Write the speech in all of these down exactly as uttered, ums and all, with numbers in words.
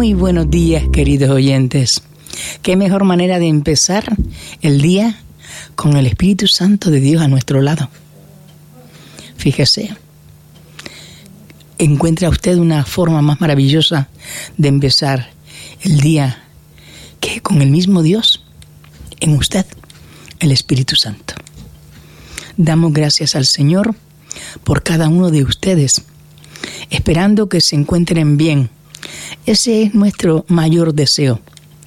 Muy buenos días, queridos oyentes. Qué mejor manera de empezar el día con el Espíritu Santo de Dios a nuestro lado. Fíjese, encuentra usted una forma más maravillosa de empezar el día que con el mismo Dios en usted, el Espíritu Santo. Damos gracias al Señor por cada uno de ustedes, esperando que se encuentren bien. Ese es nuestro mayor deseo.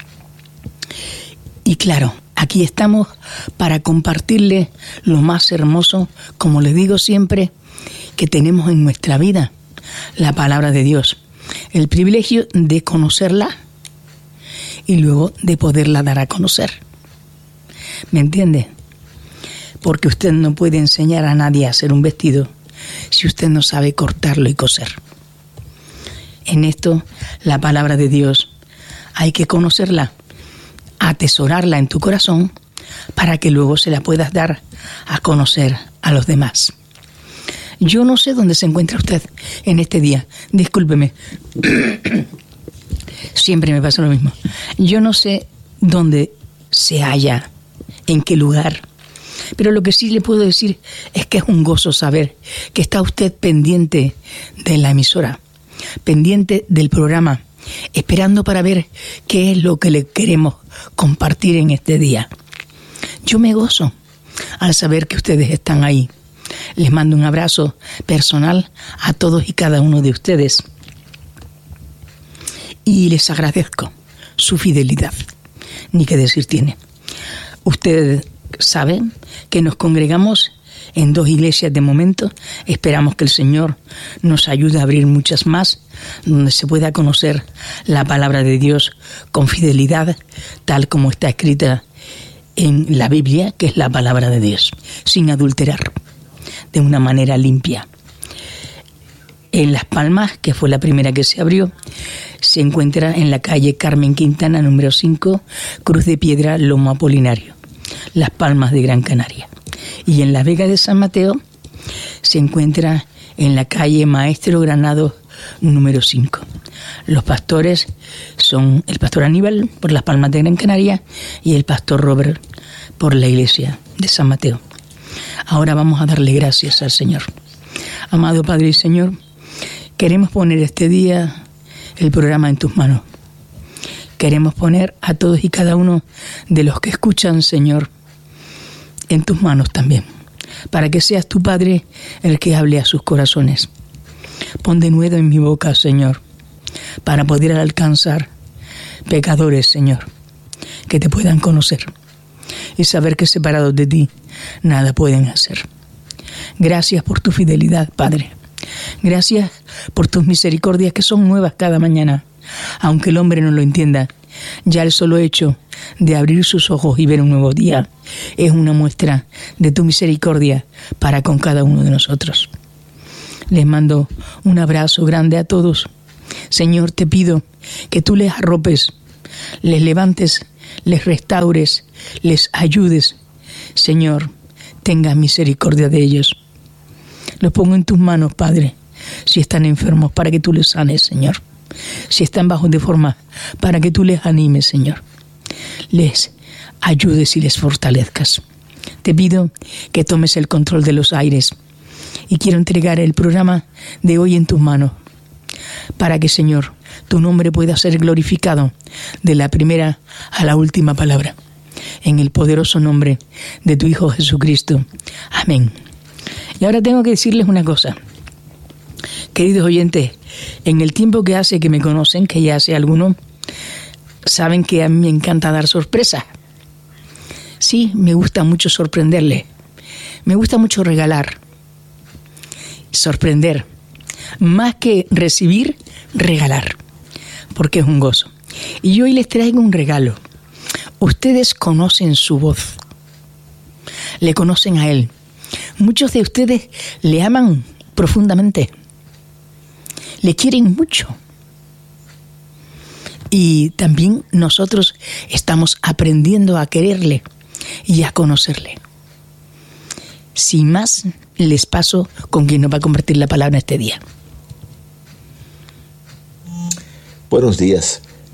Y claro, aquí estamos para compartirles lo más hermoso, como les digo siempre, que tenemos en nuestra vida, la palabra de Dios. El privilegio de conocerla y luego de poderla dar a conocer. ¿Me entiende? Porque usted no puede enseñar a nadie a hacer un vestido si usted no sabe cortarlo y coser. En esto, la palabra de Dios, hay que conocerla, atesorarla en tu corazón, para que luego se la puedas dar a conocer a los demás. Yo no sé dónde se encuentra usted en este día. Discúlpeme. Siempre me pasa lo mismo. Yo no sé dónde se halla, en qué lugar. Pero lo que sí le puedo decir es que es un gozo saber que está usted pendiente de la emisora, pendiente del programa, esperando para ver qué es lo que le queremos compartir en este día. Yo me gozo al saber que ustedes están ahí. Les mando un abrazo personal a todos y cada uno de ustedes. Y les agradezco su fidelidad. Ni qué decir tiene. Ustedes saben que nos congregamos en dos iglesias de momento. Esperamos que el Señor nos ayude a abrir muchas más, donde se pueda conocer la palabra de Dios con fidelidad, tal como está escrita en la Biblia, que es la palabra de Dios, sin adulterar, de una manera limpia. En Las Palmas, que fue la primera que se abrió, se encuentra en la calle Carmen Quintana, número cinco, Cruz de Piedra, Lomo Apolinario, Las Palmas de Gran Canaria. Y en la Vega de San Mateo se encuentra en la calle Maestro Granado, número cinco. Los pastores son el pastor Aníbal por Las Palmas de Gran Canaria y el pastor Robert por la iglesia de San Mateo. Ahora vamos a darle gracias al Señor. Amado Padre y Señor, queremos poner este día el programa en tus manos. Queremos poner a todos y cada uno de los que escuchan, Señor, en tus manos también, para que seas tu Padre el que hable a sus corazones. Pon de nuevo en mi boca, Señor, para poder alcanzar pecadores, Señor, que te puedan conocer y saber que separados de ti nada pueden hacer. Gracias por tu fidelidad, Padre. Gracias por tus misericordias que son nuevas cada mañana. Aunque el hombre no lo entienda, ya el solo hecho de abrir sus ojos y ver un nuevo día es una muestra de tu misericordia para con cada uno de nosotros. Les mando un abrazo grande a todos. Señor, te pido que tú les arropes, les levantes, les restaures, les ayudes. Señor, tenga misericordia de ellos. Los pongo en tus manos, Padre, si están enfermos, para que tú les sanes, Señor. Si están bajo de forma, para que tú les animes, Señor. Les ayudes y les fortalezcas. Te pido que tomes el control de los aires y quiero entregar el programa de hoy en tus manos, para que, Señor, tu nombre pueda ser glorificado de la primera a la última palabra. En el poderoso nombre de tu Hijo Jesucristo. Amén. Y ahora tengo que decirles una cosa. Queridos oyentes, en el tiempo que hace que me conocen, que ya hace algunos, saben que a mí me encanta dar sorpresas. Sí, me gusta mucho sorprenderles. Me gusta mucho regalar, sorprender. Más que recibir, regalar, porque es un gozo. Y hoy les traigo un regalo. Ustedes conocen su voz, le conocen a Él. Muchos de ustedes le aman profundamente, le quieren mucho. Y también nosotros estamos aprendiendo a quererle y a conocerle. Sin más, les paso con quien nos va a compartir la palabra este día. Buenos días.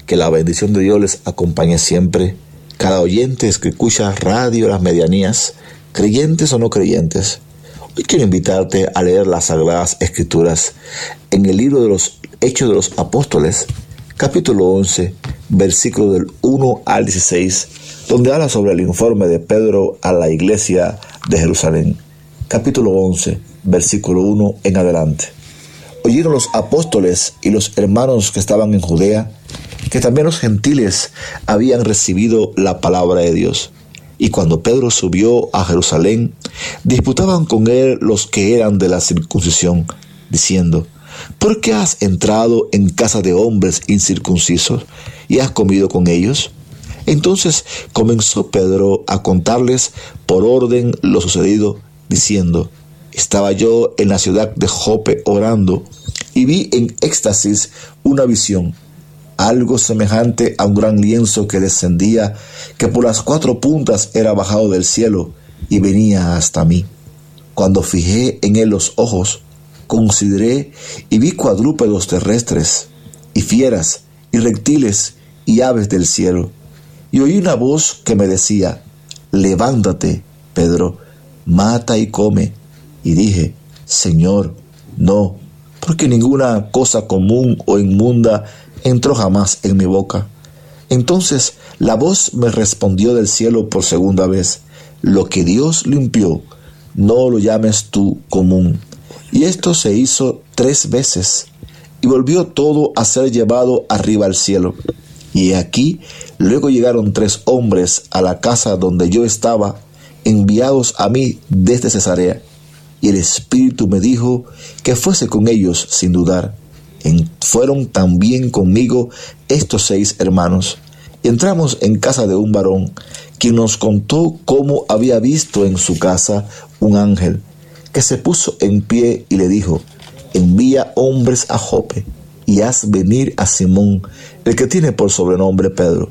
Que la bendición de Dios les acompañe siempre. Cada oyente que escucha Radio Las Medianías, creyentes o no creyentes, hoy quiero invitarte a leer las Sagradas Escrituras en el libro de los Hechos de los Apóstoles, capítulo once, versículos del uno al dieciséis, donde habla sobre el informe de Pedro a la iglesia de Jerusalén. Capítulo once, versículo uno en adelante. Oyeron los apóstoles y los hermanos que estaban en Judea que también los gentiles habían recibido la palabra de Dios. Y cuando Pedro subió a Jerusalén, disputaban con él los que eran de la circuncisión, diciendo: ¿por qué has entrado en casa de hombres incircuncisos y has comido con ellos? Entonces comenzó Pedro a contarles por orden lo sucedido, diciendo: estaba yo en la ciudad de Jope orando y vi en éxtasis una visión, algo semejante a un gran lienzo que descendía, que por las cuatro puntas era bajado del cielo y venía hasta mí. Cuando fijé en él los ojos, consideré y vi cuadrúpedos terrestres, y fieras, y reptiles, y aves del cielo. Y oí una voz que me decía: levántate, Pedro, mata y come. Y dije: Señor, no, porque ninguna cosa común o inmunda entró jamás en mi boca. Entonces la voz me respondió del cielo por segunda vez: lo que Dios limpió, no lo llames tú común. Y esto se hizo tres veces, y volvió todo a ser llevado arriba al cielo. Y aquí luego llegaron tres hombres a la casa donde yo estaba, enviados a mí desde Cesarea. Y el Espíritu me dijo que fuese con ellos sin dudar. En, fueron también conmigo estos seis hermanos. Y entramos en casa de un varón, quien nos contó cómo había visto en su casa un ángel, que se puso en pie y le dijo: envía hombres a Jope, y haz venir a Simón, el que tiene por sobrenombre Pedro.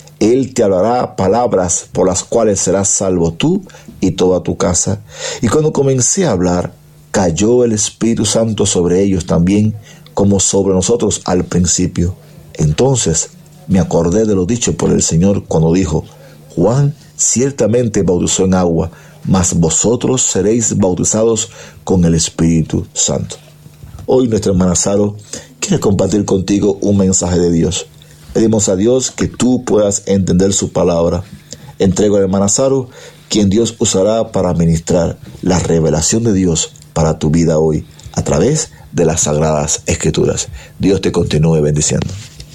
Él te hablará palabras por las cuales serás salvo tú y toda tu casa. Y cuando comencé a hablar, cayó el Espíritu Santo sobre ellos también, como sobre nosotros al principio. Entonces me acordé de lo dicho por el Señor cuando dijo: Juan ciertamente bautizó en agua, mas vosotros seréis bautizados con el Espíritu Santo. Hoy nuestra hermana Saro quiere compartir contigo un mensaje de Dios. Pedimos a Dios que tú puedas entender su palabra. Entrego a la hermana Saro, quien Dios usará para ministrar la revelación de Dios para tu vida hoy, a través de las Sagradas Escrituras. Dios te continúe bendiciendo.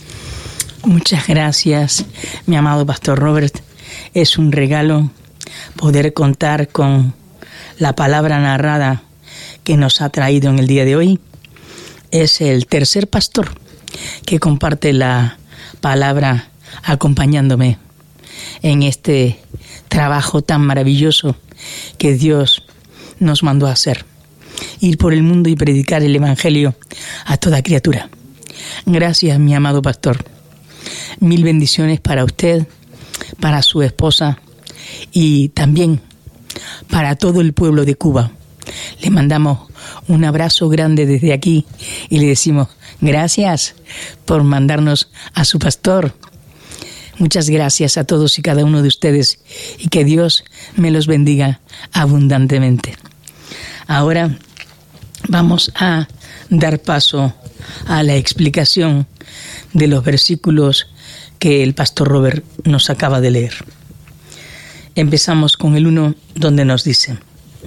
Muchas gracias, mi amado Pastor Robert. Es un regalo poder contar con la palabra narrada que nos ha traído en el día de hoy. Es el tercer pastor que comparte la palabra acompañándome en este trabajo tan maravilloso que Dios nos mandó a hacer: ir por el mundo y predicar el Evangelio a toda criatura. Gracias, mi amado pastor. Mil bendiciones para usted, para su esposa y también para todo el pueblo de Cuba. Le mandamos un abrazo grande desde aquí y le decimos gracias por mandarnos a su pastor. Muchas gracias a todos y cada uno de ustedes, y que Dios me los bendiga abundantemente. Ahora vamos a dar paso a la explicación de los versículos que el pastor Robert nos acaba de leer. Empezamos con el uno, donde nos dice,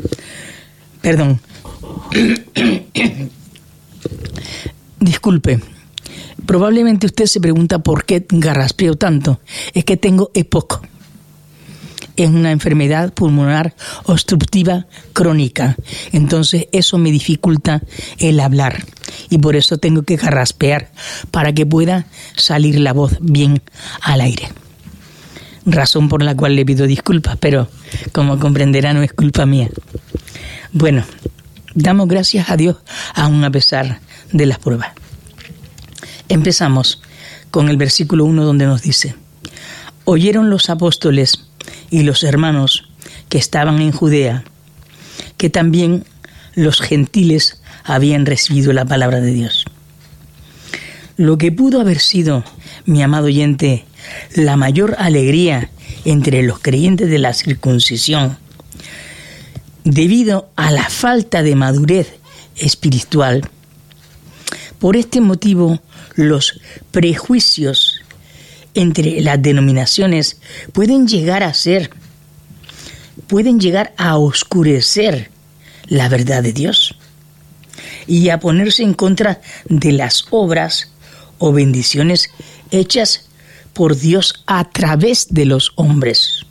perdón, disculpe, probablemente usted se pregunta por qué garraspeo tanto. Es que tengo EPOC. Es una enfermedad pulmonar obstructiva crónica. Entonces eso me dificulta el hablar. Y por eso tengo que garraspear para que pueda salir la voz bien al aire. Razón por la cual le pido disculpas, pero como comprenderá no es culpa mía. Bueno, damos gracias a Dios aún a pesar de las pruebas. Empezamos con el versículo uno, donde nos dice: oyeron los apóstoles y los hermanos que estaban en Judea que también los gentiles habían recibido la palabra de Dios. Lo que pudo haber sido, mi amado oyente, la mayor alegría entre los creyentes de la circuncisión, debido a la falta de madurez espiritual, por este motivo los prejuicios entre las denominaciones pueden llegar a ser, pueden llegar a oscurecer la verdad de Dios y a ponerse en contra de las obras o bendiciones hechas por Dios a través de los hombres.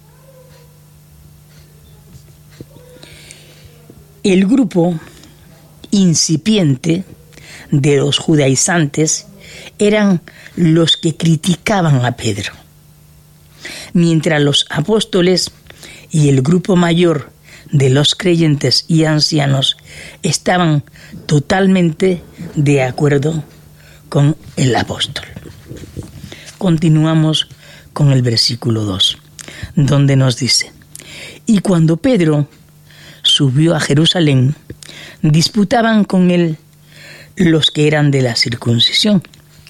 El grupo incipiente de los judaizantes eran los que criticaban a Pedro, mientras los apóstoles y el grupo mayor de los creyentes y ancianos estaban totalmente de acuerdo con el apóstol. Continuamos con el versículo dos, donde nos dice: y cuando Pedro subió a Jerusalén, disputaban con él los que eran de la circuncisión.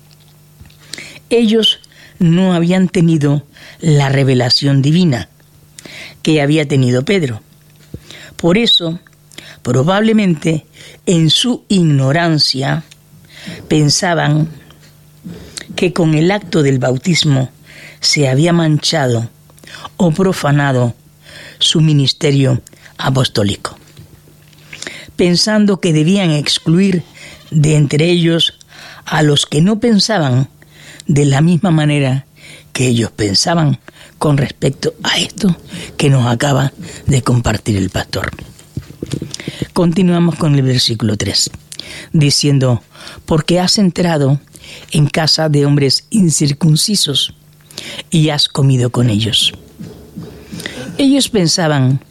Ellos no habían tenido la revelación divina que había tenido Pedro. Por eso, probablemente en su ignorancia, pensaban que con el acto del bautismo se había manchado o profanado su ministerio apostólico, pensando que debían excluir de entre ellos a los que no pensaban de la misma manera que ellos pensaban con respecto a esto que nos acaba de compartir el pastor. Continuamos con el versículo tres, diciendo: porque has entrado en casa de hombres incircuncisos y has comido con ellos. Ellos pensaban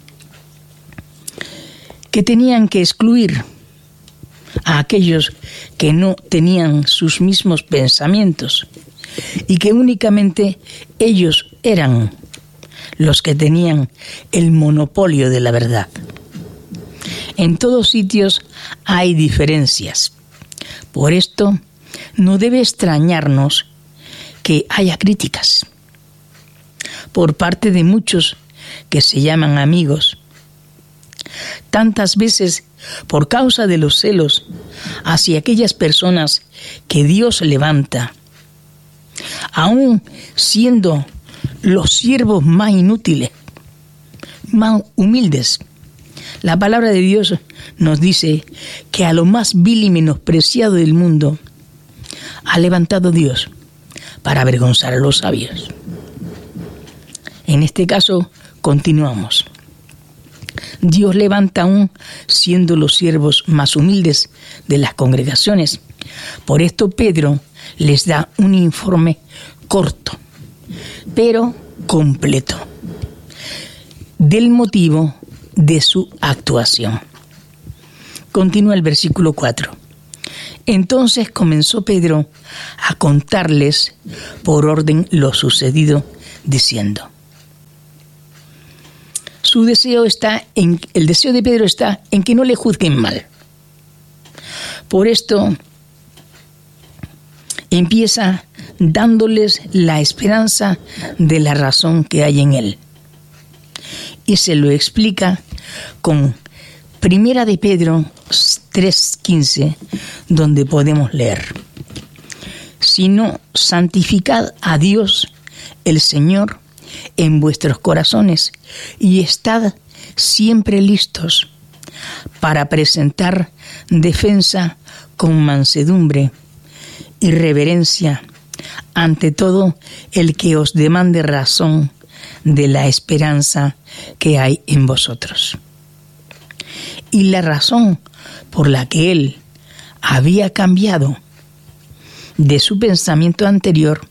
que tenían que excluir a aquellos que no tenían sus mismos pensamientos y que únicamente ellos eran los que tenían el monopolio de la verdad. En todos sitios hay diferencias. Por esto, no debe extrañarnos que haya críticas por parte de muchos que se llaman amigos. Tantas veces, por causa de los celos hacia aquellas personas que Dios levanta, aun siendo los siervos más inútiles, más humildes. La palabra de Dios nos dice que a lo más vil y menospreciado del mundo ha levantado Dios para avergonzar a los sabios. En este caso, continuamos. Dios levanta aún siendo los siervos más humildes de las congregaciones. Por esto Pedro les da un informe corto, pero completo, del motivo de su actuación. Continúa el versículo cuatro. Entonces comenzó Pedro a contarles por orden lo sucedido, diciendo: Su deseo está en, el deseo de Pedro está en que no le juzguen mal. Por esto empieza dándoles la esperanza de la razón que hay en él. Y se lo explica con Primera de Pedro tres quince, donde podemos leer: sino santificad a Dios el Señor en vuestros corazones y estad siempre listos para presentar defensa con mansedumbre y reverencia ante todo el que os demande razón de la esperanza que hay en vosotros. Y la razón por la que él había cambiado de su pensamiento anterior,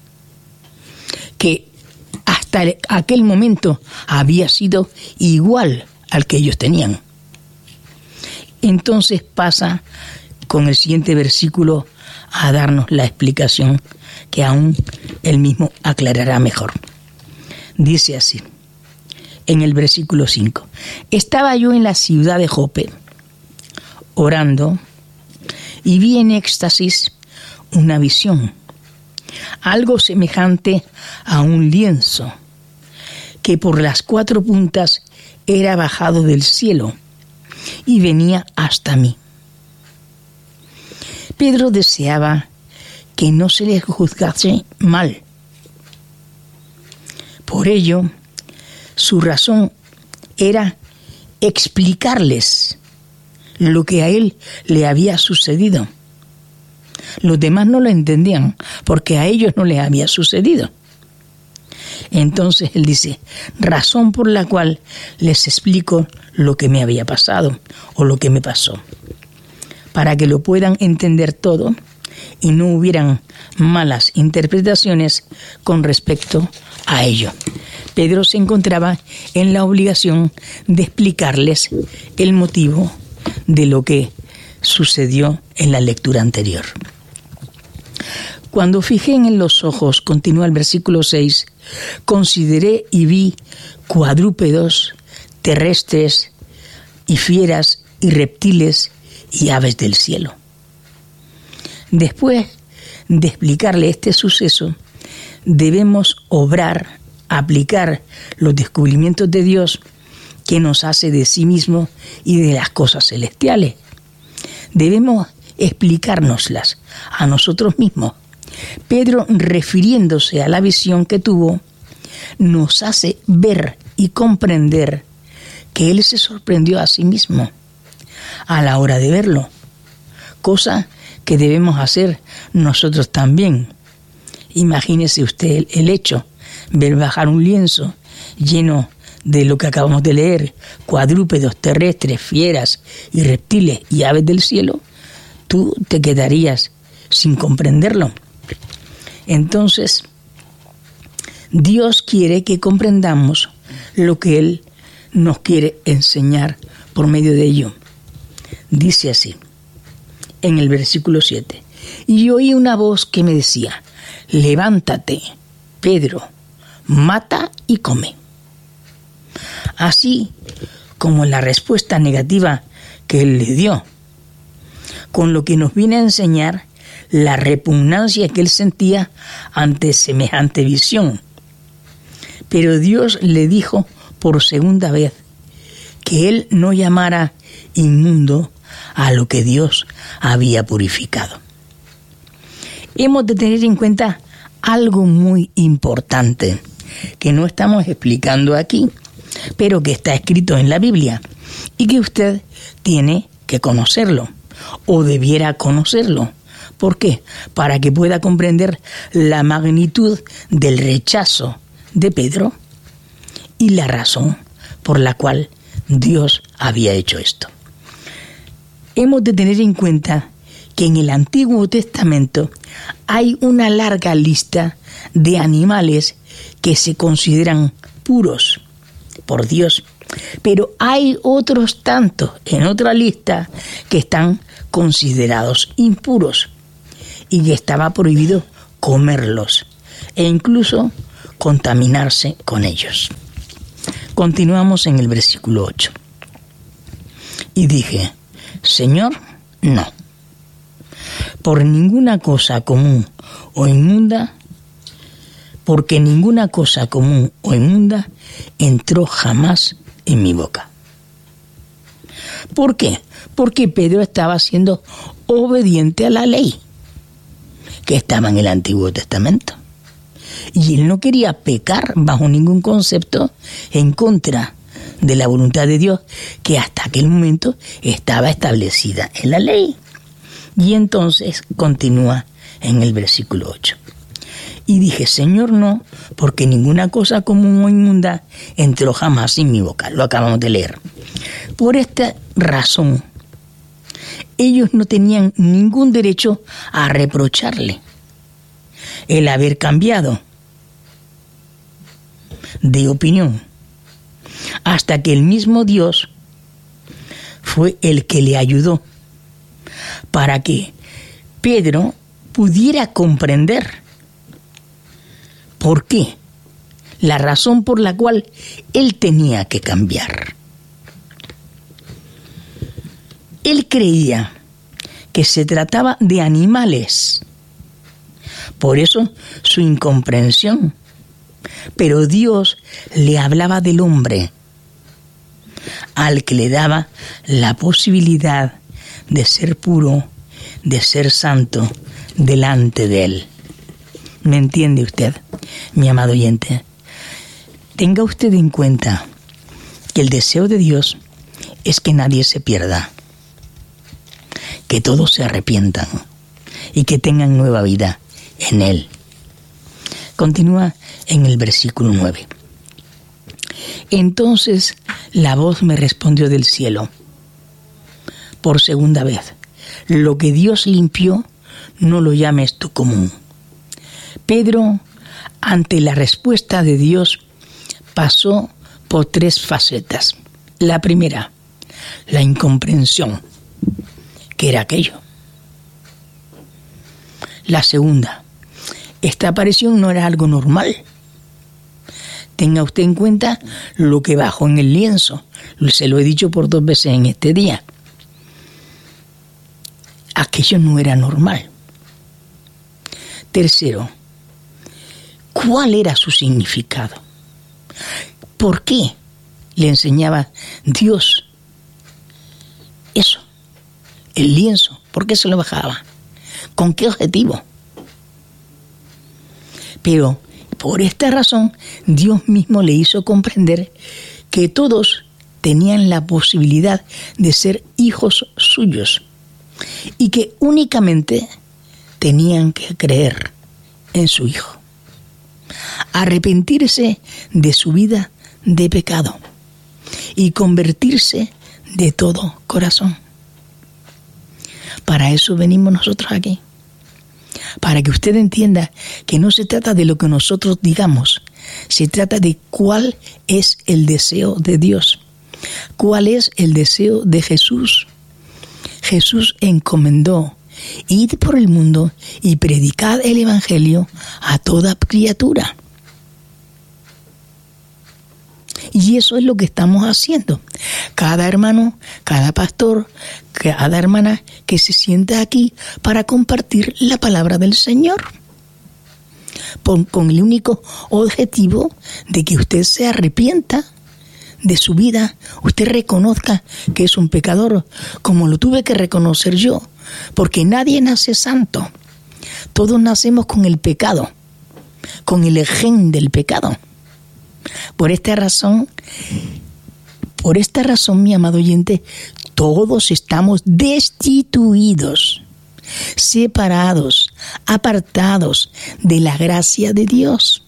que hasta aquel momento había sido igual al que ellos tenían. Entonces pasa con el siguiente versículo a darnos la explicación que aún él mismo aclarará mejor. Dice así, en el versículo cinco: estaba yo en la ciudad de Jope, orando, y vi en éxtasis una visión, algo semejante a un lienzo que por las cuatro puntas era bajado del cielo y venía hasta mí. Pedro deseaba que no se le juzgase mal. Por ello, su razón era explicarles lo que a él le había sucedido. Los demás no lo entendían porque a ellos no les había sucedido. Entonces él dice, razón por la cual les explico lo que me había pasado o lo que me pasó, para que lo puedan entender todo y no hubieran malas interpretaciones con respecto a ello. Pedro se encontraba en la obligación de explicarles el motivo de lo que sucedió en la lectura anterior. Cuando fijé en los ojos, continúa el versículo seis, consideré y vi cuadrúpedos, terrestres y fieras y reptiles y aves del cielo. Después de explicarle este suceso, debemos obrar, aplicar los descubrimientos de Dios que nos hace de sí mismo y de las cosas celestiales. Debemos explicárnoslas a nosotros mismos. Pedro, refiriéndose a la visión que tuvo, nos hace ver y comprender que él se sorprendió a sí mismo a la hora de verlo, cosa que debemos hacer nosotros también. Imagínese usted el hecho, ver bajar un lienzo lleno de lo que acabamos de leer, cuadrúpedos, terrestres, fieras y reptiles y aves del cielo, tú te quedarías sin comprenderlo. Entonces, Dios quiere que comprendamos lo que Él nos quiere enseñar por medio de ello. Dice así, en el versículo siete, y oí una voz que me decía, levántate, Pedro, mata y come. Así como la respuesta negativa que Él le dio, con lo que nos viene a enseñar la repugnancia que él sentía ante semejante visión. Pero Dios le dijo por segunda vez que él no llamara inmundo a lo que Dios había purificado. Hemos de tener en cuenta algo muy importante que no estamos explicando aquí, pero que está escrito en la Biblia y que usted tiene que conocerlo o debiera conocerlo. ¿Por qué? Para que pueda comprender la magnitud del rechazo de Pedro y la razón por la cual Dios había hecho esto. Hemos de tener en cuenta que en el Antiguo Testamento hay una larga lista de animales que se consideran puros por Dios, pero hay otros tantos en otra lista que están considerados impuros y que estaba prohibido comerlos e incluso contaminarse con ellos. Continuamos en el versículo ocho. Y dije, Señor, no, por ninguna cosa común o inmunda, porque ninguna cosa común o inmunda entró jamás en mi boca. ¿Por qué? Porque Pedro estaba siendo obediente a la ley que estaba en el Antiguo Testamento. Y él no quería pecar bajo ningún concepto en contra de la voluntad de Dios, que hasta aquel momento estaba establecida en la ley. Y entonces continúa en el versículo ocho. Y dije, Señor, no, porque ninguna cosa común o inmunda entró jamás en mi boca. Lo acabamos de leer. Por esta razón, ellos no tenían ningún derecho a reprocharle el haber cambiado de opinión, hasta que el mismo Dios fue el que le ayudó para que Pedro pudiera comprender por qué, la razón por la cual él tenía que cambiar. Él creía que se trataba de animales Por eso su incomprensión. Pero Dios le hablaba del hombre, al que le daba la posibilidad de ser puro, de ser santo delante de él. ¿Me entiende usted, mi amado oyente? Tenga usted en cuenta que el deseo de Dios es que nadie se pierda, que todos se arrepientan y que tengan nueva vida en él. Continúa en el versículo nueve. Entonces la voz me respondió del cielo, por segunda vez: lo que Dios limpió, no lo llames tú común. Pedro, ante la respuesta de Dios, pasó por tres facetas. La primera, la incomprensión. ¿Qué era aquello? La segunda, esta aparición no era algo normal. Tenga usted en cuenta lo que bajó en el lienzo. Se lo he dicho por dos veces en este día. Aquello no era normal. Tercero, ¿cuál era su significado? ¿Por qué le enseñaba Dios eso? El lienzo, ¿por qué se lo bajaba? ¿Con qué objetivo? Pero por esta razón, Dios mismo le hizo comprender que todos tenían la posibilidad de ser hijos suyos y que únicamente tenían que creer en su Hijo, arrepentirse de su vida de pecado y convertirse de todo corazón. Para eso venimos nosotros aquí, para que usted entienda que no se trata de lo que nosotros digamos, se trata de cuál es el deseo de Dios, cuál es el deseo de Jesús. Jesús encomendó: id por el mundo y predicad el evangelio a toda criatura. Y eso es lo que estamos haciendo. Cada hermano, cada pastor, cada hermana que se sienta aquí para compartir la palabra del Señor, con, con el único objetivo de que usted se arrepienta de su vida, usted reconozca que es un pecador, como lo tuve que reconocer yo, porque nadie nace santo. Todos nacemos con el pecado, con el gen del pecado. Por esta razón, por esta razón, mi amado oyente, todos estamos destituidos, separados, apartados de la gracia de Dios.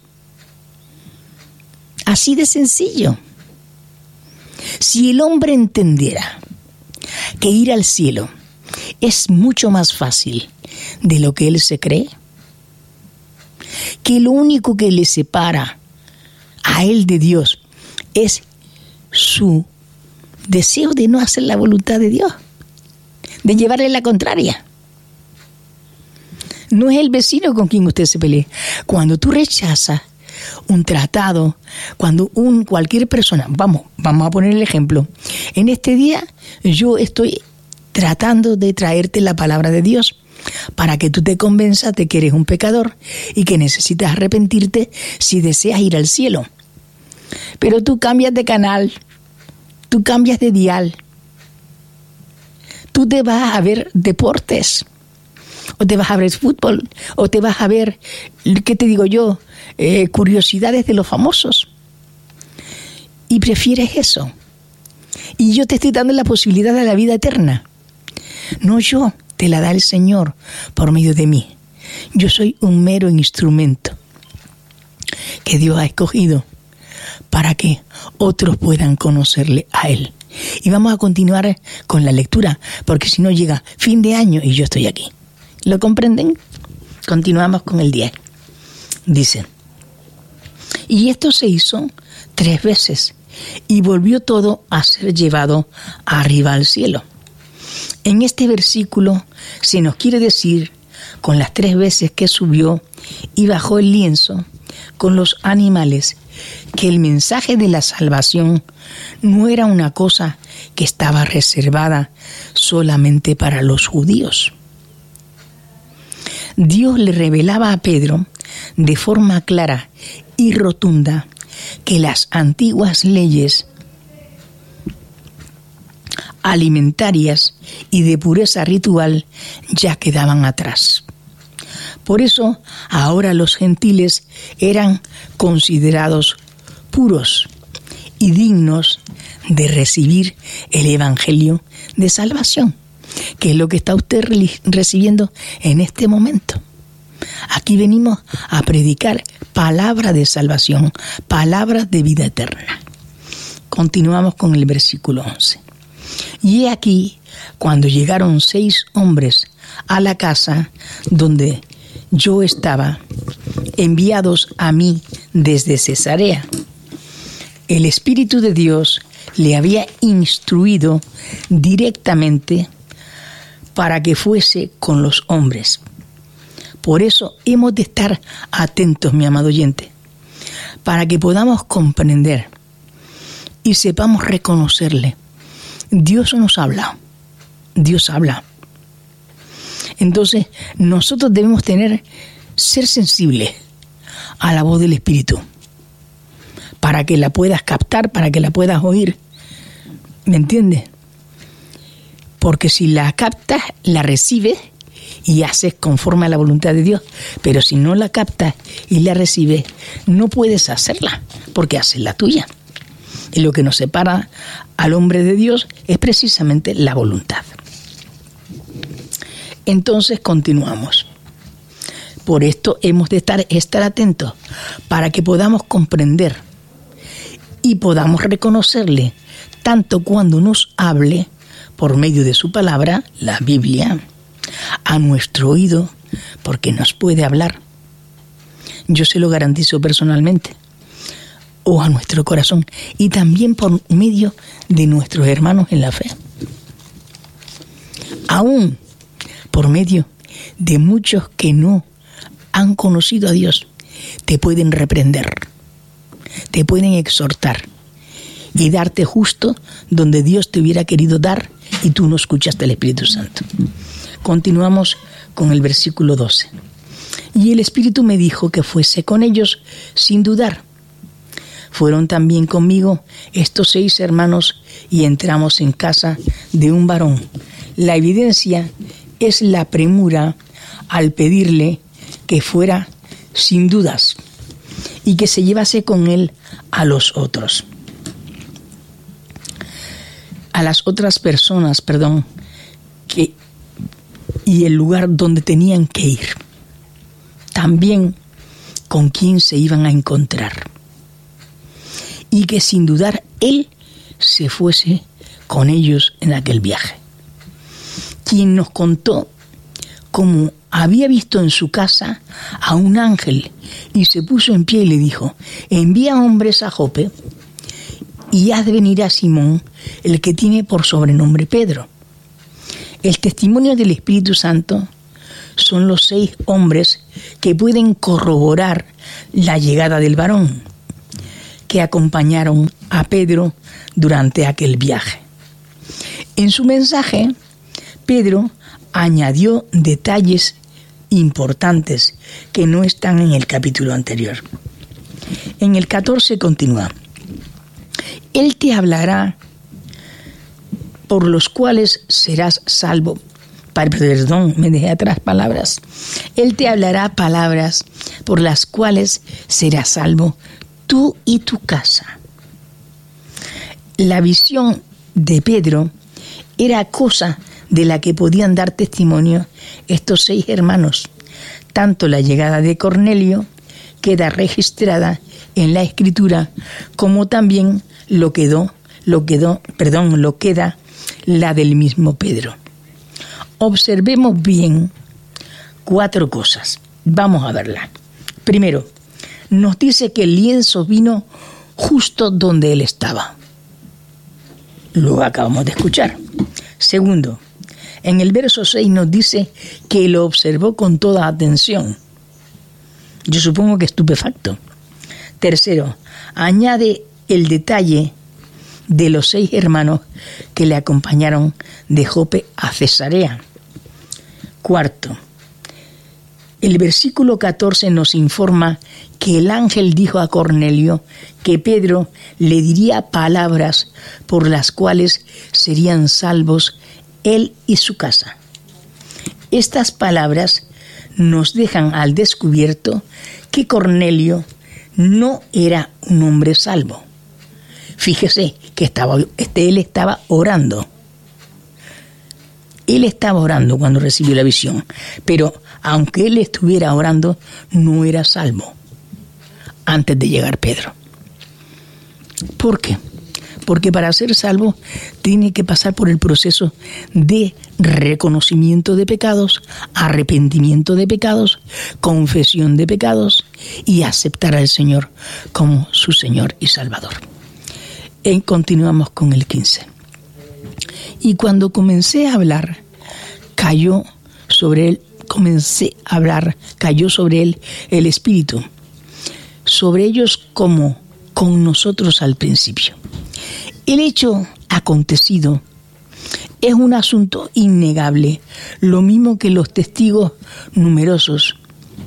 Así de sencillo. Si el hombre entendiera que ir al cielo es mucho más fácil de lo que él se cree, que lo único que le separa a él de Dios es su deseo de no hacer la voluntad de Dios, de llevarle la contraria. No es el vecino con quien usted se pelea. Cuando tú rechazas un tratado, cuando un cualquier persona, vamos, vamos a poner el ejemplo. En este día yo estoy tratando de traerte la palabra de Dios para que tú te convenzas de que eres un pecador y que necesitas arrepentirte si deseas ir al cielo. Pero tú cambias de canal, tú cambias de dial, tú te vas a ver deportes, o te vas a ver fútbol, o te vas a ver, ¿qué te digo yo? Eh, curiosidades de los famosos. Y prefieres eso. Y yo te estoy dando la posibilidad de la vida eterna. No yo, te la da el Señor por medio de mí. Yo soy un mero instrumento que Dios ha escogido para que otros puedan conocerle a Él. Y vamos a continuar con la lectura, porque si no llega fin de año y yo estoy aquí. ¿Lo comprenden? Continuamos con el diez. Dice: y esto se hizo tres veces, y volvió todo a ser llevado arriba al cielo. En este versículo se nos quiere decir, con las tres veces que subió y bajó el lienzo con los animales, que el mensaje de la salvación no era una cosa que estaba reservada solamente para los judíos. Dios le revelaba a Pedro de forma clara y rotunda que las antiguas leyes alimentarias y de pureza ritual ya quedaban atrás. Por eso ahora los gentiles eran considerados puros y dignos de recibir el evangelio de salvación, que es lo que está usted recibiendo en este momento. Aquí venimos a predicar palabra de salvación, palabras de vida eterna. Continuamos con el versículo once. Y he aquí, cuando llegaron seis hombres a la casa donde yo estaba, enviados a mí desde Cesarea, el Espíritu de Dios le había instruido directamente para que fuese con los hombres. Por eso hemos de estar atentos, mi amado oyente, para que podamos comprender y sepamos reconocerle. Dios nos habla, Dios habla. Entonces, nosotros debemos tener, ser sensibles a la voz del Espíritu, para que la puedas captar, para que la puedas oír. ¿Me entiendes? Porque si la captas, la recibes y haces conforme a la voluntad de Dios. Pero si no la captas y la recibes, no puedes hacerla, porque haces la tuya. Y lo que nos separa al hombre de Dios es precisamente la voluntad. Entonces continuamos. Por esto hemos de estar, estar atentos para que podamos comprender y podamos reconocerle tanto cuando nos hable por medio de su palabra, la Biblia, a nuestro oído, porque nos puede hablar. Yo se lo garantizo personalmente. O a nuestro corazón, y también por medio de nuestros hermanos en la fe. Aún por medio de muchos que no han conocido a Dios, te pueden reprender, te pueden exhortar y darte justo donde Dios te hubiera querido dar y tú no escuchaste al Espíritu Santo. Continuamos con el versículo doce. Y el Espíritu me dijo que fuese con ellos sin dudar. Fueron también conmigo estos seis hermanos y entramos en casa de un varón. La evidencia es la premura al pedirle que fuera sin dudas y que se llevase con él a los otros. A las otras personas, perdón, que, y el lugar donde tenían que ir. También con quién se iban a encontrar. Y que sin dudar él se fuese con ellos en aquel viaje. Quien nos contó cómo había visto en su casa a un ángel y se puso en pie y le dijo: envía hombres a Jope y haz venir a Simón, el que tiene por sobrenombre Pedro. El testimonio del Espíritu Santo son los seis hombres que pueden corroborar la llegada del varón, que acompañaron a Pedro durante aquel viaje. En su mensaje, Pedro añadió detalles importantes que no están en el capítulo anterior. En el catorce continúa: Él te hablará por los cuales serás salvo. Perdón, me dejé atrás palabras. Él te hablará palabras por las cuales serás salvo tú y tu casa. La visión de Pedro era cosa de la que podían dar testimonio estos seis hermanos. Tanto la llegada de Cornelio queda registrada en la Escritura, como también lo quedó, lo quedó, perdón, lo queda la del mismo Pedro. Observemos bien cuatro cosas. Vamos a verlas. Primero, nos dice que el lienzo vino justo donde él estaba. Lo acabamos de escuchar. Segundo, en el verso seis nos dice que lo observó con toda atención. Yo supongo que estupefacto. Tercero, añade el detalle de los seis hermanos que le acompañaron de Jope a Cesarea. Cuarto, El versículo catorce nos informa que el ángel dijo a Cornelio que Pedro le diría palabras por las cuales serían salvos él y su casa. Estas palabras nos dejan al descubierto que Cornelio no era un hombre salvo. Fíjese que estaba, este, él estaba orando. Él estaba orando cuando recibió la visión, pero aunque él estuviera orando, no era salvo antes de llegar Pedro. ¿Por qué? Porque para ser salvo tiene que pasar por el proceso de reconocimiento de pecados, arrepentimiento de pecados, confesión de pecados y aceptar al Señor como su Señor y Salvador. Y continuamos con el quince. Y cuando comencé a hablar, cayó sobre él, comencé a hablar, cayó sobre él el Espíritu, sobre ellos como con nosotros al principio. El hecho acontecido es un asunto innegable, lo mismo que los testigos numerosos.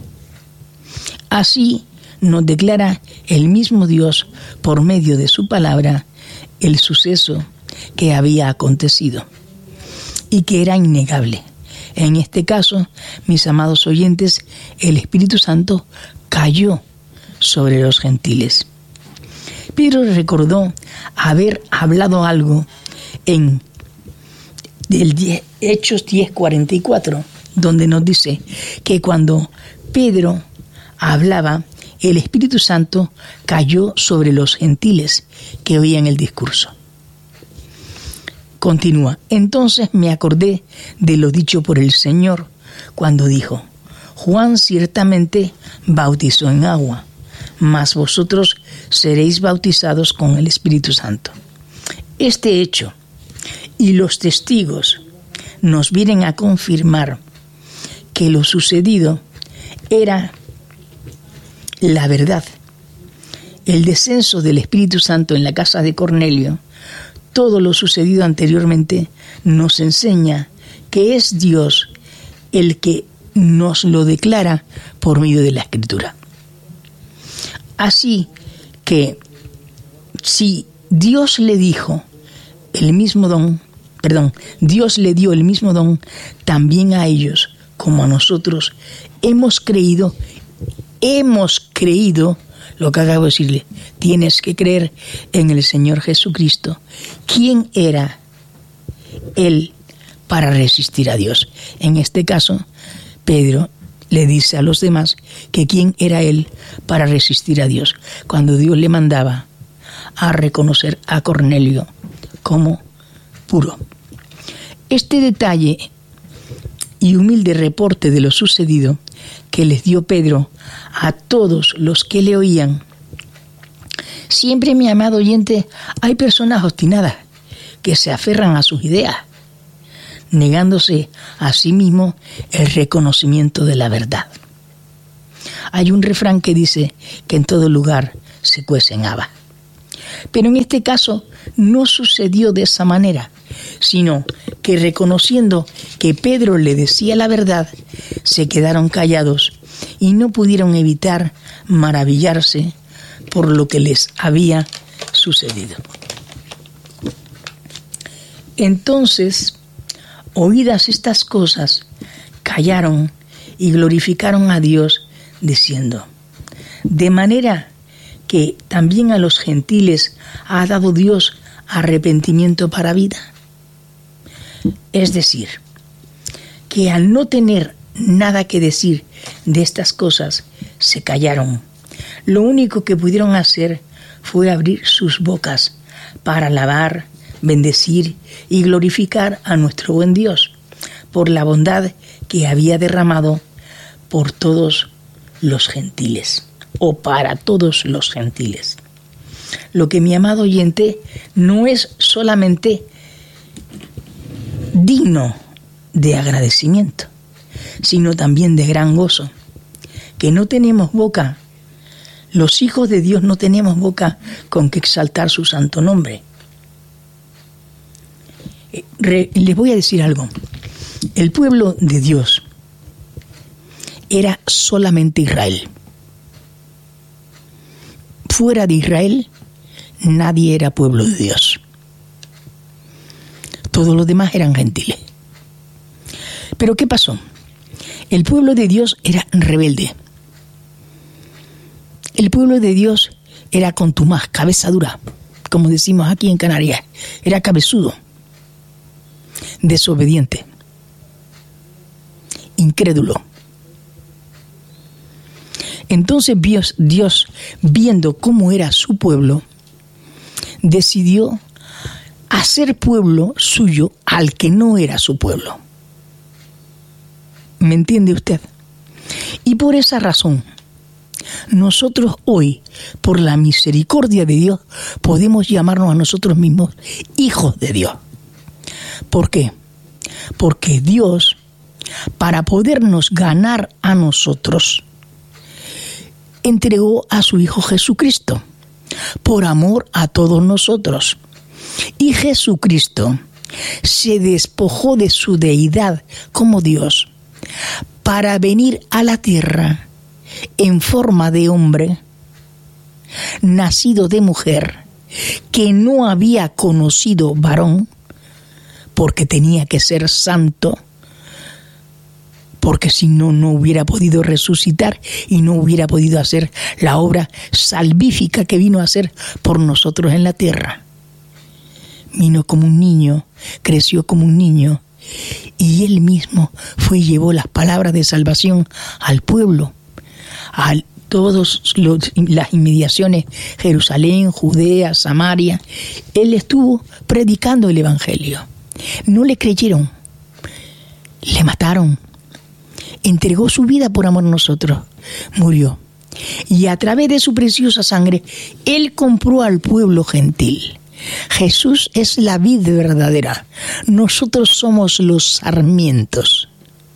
Así nos declara el mismo Dios por medio de su palabra el suceso que había acontecido y que era innegable. En este caso, mis amados oyentes, el Espíritu Santo cayó sobre los gentiles. Pedro recordó haber hablado algo en el diez, Hechos diez cuarenta y cuatro, donde nos dice que cuando Pedro hablaba, el Espíritu Santo cayó sobre los gentiles que oían el discurso. Continúa. Entonces me acordé de lo dicho por el Señor cuando dijo: Juan ciertamente bautizó en agua, mas vosotros seréis bautizados con el Espíritu Santo. Este hecho y los testigos nos vienen a confirmar que lo sucedido era la verdad. El descenso del Espíritu Santo en la casa de Cornelio, todo lo sucedido anteriormente, nos enseña que es Dios el que nos lo declara por medio de la Escritura. Así que si Dios le dijo el mismo don, perdón, Dios le dio el mismo don también a ellos como a nosotros, hemos creído, hemos creído, lo que acabo de decirle, tienes que creer en el Señor Jesucristo. ¿Quién era Él para resistir a Dios? En este caso, Pedro le dice a los demás que quién era él para resistir a Dios, cuando Dios le mandaba a reconocer a Cornelio como puro. Este detalle y humilde reporte de lo sucedido que les dio Pedro a todos los que le oían. Siempre, mi amado oyente, hay personas obstinadas que se aferran a sus ideas, negándose a sí mismo el reconocimiento de la verdad. Hay un refrán que dice que en todo lugar se cuecen habas. Pero en este caso no sucedió de esa manera, sino que reconociendo que Pedro le decía la verdad, se quedaron callados y no pudieron evitar maravillarse por lo que les había sucedido. Entonces, oídas estas cosas, callaron y glorificaron a Dios, diciendo: de manera que también a los gentiles ha dado Dios arrepentimiento para vida. Es decir, que al no tener nada que decir de estas cosas, se callaron. Lo único que pudieron hacer fue abrir sus bocas para alabar, bendecir y glorificar a nuestro buen Dios por la bondad que había derramado por todos los gentiles, o para todos los gentiles. Lo que, mi amado oyente, no es solamente digno de agradecimiento, sino también de gran gozo, que no tenemos boca, los hijos de Dios no tenemos boca con que exaltar su santo nombre. Re, les voy a decir algo. El pueblo de Dios era solamente Israel. Fuera de Israel, nadie era pueblo de Dios. Todos los demás eran gentiles. Pero ¿qué pasó? El pueblo de Dios era rebelde. El pueblo de Dios era contumaz, cabeza dura, como decimos aquí en Canarias. Era cabezudo, desobediente, incrédulo. Entonces Dios, Dios, viendo cómo era su pueblo, decidió hacer pueblo suyo al que no era su pueblo. ¿Me entiende usted? Y por esa razón, nosotros hoy, por la misericordia de Dios, podemos llamarnos a nosotros mismos hijos de Dios. ¿Por qué? Porque Dios, para podernos ganar a nosotros, entregó a su Hijo Jesucristo, por amor a todos nosotros. Y Jesucristo se despojó de su deidad como Dios para venir a la tierra en forma de hombre, nacido de mujer, que no había conocido varón, porque tenía que ser santo, porque si no, no hubiera podido resucitar y no hubiera podido hacer la obra salvífica que vino a hacer por nosotros en la tierra. Vino como un niño, creció como un niño, y él mismo fue y llevó las palabras de salvación al pueblo, a todas las inmediaciones, Jerusalén, Judea, Samaria. Él estuvo predicando el evangelio. No le creyeron, le mataron. Entregó su vida por amor a nosotros, murió. Y a través de su preciosa sangre, Él compró al pueblo gentil. Jesús es la vid verdadera. Nosotros somos los sarmientos.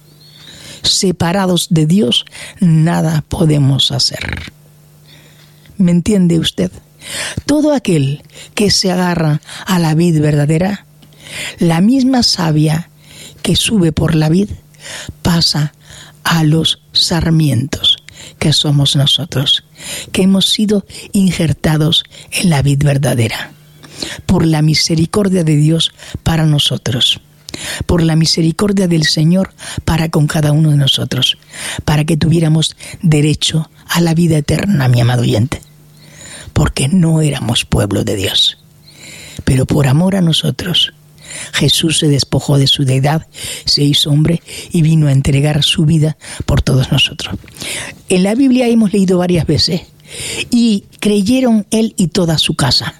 Separados de Dios, nada podemos hacer. ¿Me entiende usted? Todo aquel que se agarra a la vid verdadera, la misma savia que sube por la vid, pasa a los sarmientos, que somos nosotros, que hemos sido injertados en la vid verdadera, por la misericordia de Dios para nosotros, por la misericordia del Señor para con cada uno de nosotros, para que tuviéramos derecho a la vida eterna, mi amado oyente, porque no éramos pueblo de Dios, pero por amor a nosotros, Jesús se despojó de su deidad, se hizo hombre y vino a entregar su vida por todos nosotros. En la Biblia hemos leído varias veces, y creyeron él y toda su casa.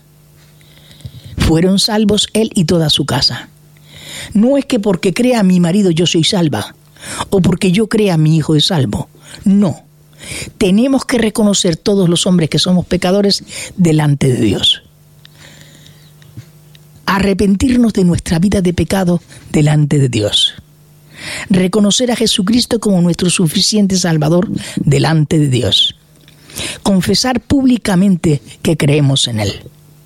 Fueron salvos él y toda su casa. No es que porque crea mi marido yo soy salva, o porque yo crea mi hijo es salvo. No. Tenemos que reconocer todos los hombres que somos pecadores delante de Dios. Arrepentirnos de nuestra vida de pecado delante de Dios. Reconocer a Jesucristo como nuestro suficiente Salvador delante de Dios. Confesar públicamente que creemos en Él.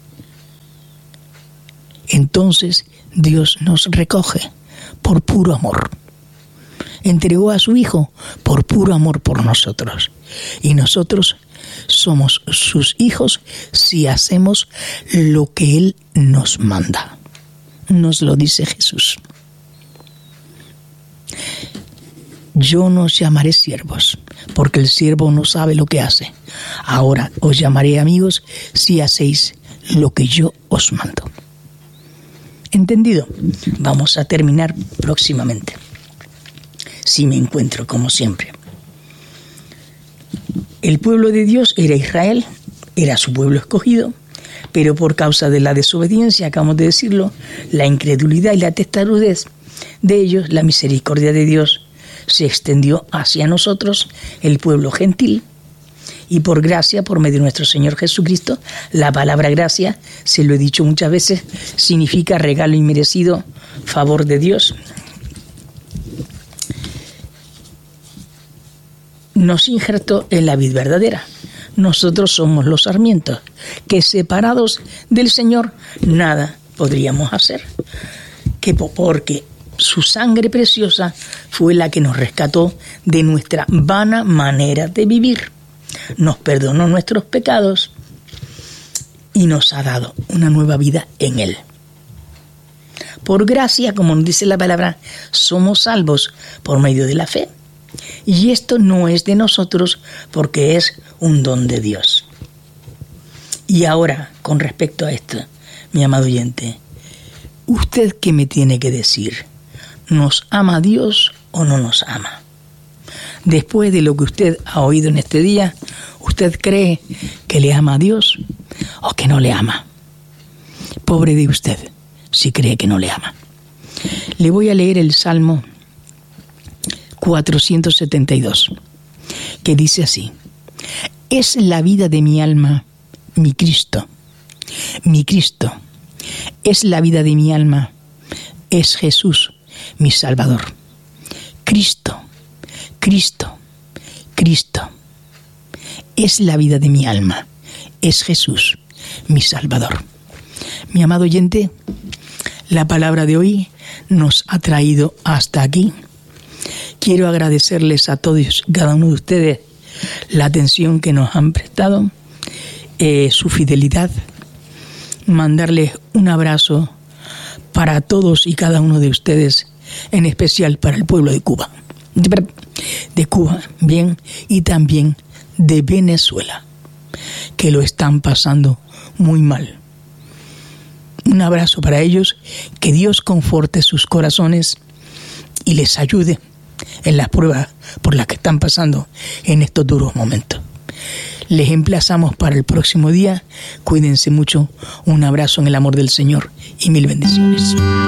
Entonces Dios nos recoge por puro amor. Entregó a su Hijo por puro amor por nosotros. Y nosotros somos sus hijos si hacemos lo que Él nos manda. Nos lo dice Jesús. Yo no os llamaré siervos, porque el siervo no sabe lo que hace. Ahora os llamaré amigos si hacéis lo que yo os mando. ¿Entendido? Vamos a terminar próximamente, si me encuentro como siempre. El pueblo de Dios era Israel, era su pueblo escogido, pero por causa de la desobediencia, acabamos de decirlo, la incredulidad y la testarudez de ellos, la misericordia de Dios se extendió hacia nosotros, el pueblo gentil, y por gracia, por medio de nuestro Señor Jesucristo, la palabra gracia, se lo he dicho muchas veces, significa regalo inmerecido, favor de Dios. Nos injertó en la vid verdadera. Nosotros somos los sarmientos, que separados del Señor nada podríamos hacer. Que porque Su sangre preciosa fue la que nos rescató de nuestra vana manera de vivir. Nos perdonó nuestros pecados y nos ha dado una nueva vida en Él. Por gracia, como nos dice la palabra, somos salvos por medio de la fe. Y esto no es de nosotros porque es un don de Dios. Y ahora, con respecto a esto, mi amado oyente, ¿usted qué me tiene que decir? ¿Nos ama Dios o no nos ama? Después de lo que usted ha oído en este día, ¿usted cree que le ama a Dios o que no le ama? Pobre de usted, si cree que no le ama. Le voy a leer el Salmo cuatrocientos setenta y dos, que dice así: es la vida de mi alma, mi Cristo, mi Cristo, es la vida de mi alma, es Jesús, mi Salvador. Cristo, Cristo, Cristo, es la vida de mi alma, es Jesús, mi Salvador. Mi amado oyente, la palabra de hoy nos ha traído hasta aquí. Quiero agradecerles a todos, cada uno de ustedes, la atención que nos han prestado, eh, su fidelidad, mandarles un abrazo para todos y cada uno de ustedes, en especial para el pueblo de Cuba, de, de Cuba, bien, y también de Venezuela, que lo están pasando muy mal. Un abrazo para ellos, que Dios conforte sus corazones y les ayude en las pruebas por las que están pasando en estos duros momentos. Les emplazamos para el próximo día. Cuídense mucho. Un abrazo en el amor del Señor y mil bendiciones.